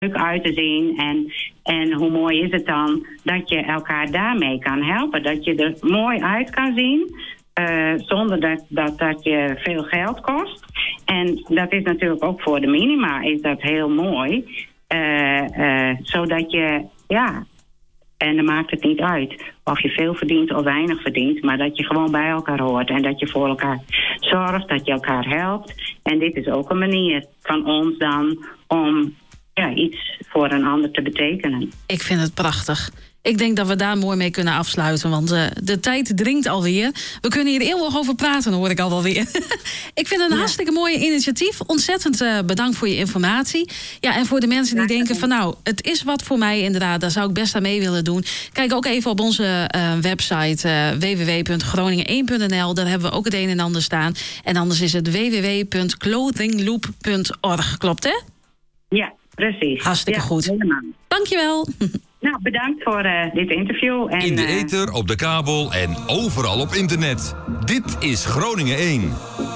leuk uit te zien. En hoe mooi is het dan dat je elkaar daarmee kan helpen. Dat je er mooi uit kan zien. Zonder dat je veel geld kost. En dat is natuurlijk ook voor de minima is dat heel mooi. Zodat je, en dan maakt het niet uit of je veel verdient of weinig verdient. Maar dat je gewoon bij elkaar hoort. En dat je voor elkaar zorgt, dat je elkaar helpt. En dit is ook een manier van ons dan om iets voor een ander te betekenen. Ik vind het prachtig. Ik denk dat we daar mooi mee kunnen afsluiten, want de tijd dringt alweer. We kunnen hier eeuwig over praten, hoor ik al wel weer. Ik vind het een hartstikke mooi initiatief. Ontzettend bedankt voor je informatie. Ja, en voor de mensen die denken van nou, het is wat voor mij inderdaad, daar zou ik best aan mee willen doen. Kijk ook even op onze website www.groningen1.nl. Daar hebben we ook het een en ander staan. En anders is het www.clothingloop.org. Klopt, hè? Ja, precies. Hartstikke goed. Helemaal. Dankjewel. Nou, bedankt voor dit interview. En, in de ether, op de kabel en overal op internet. Dit is Groningen 1.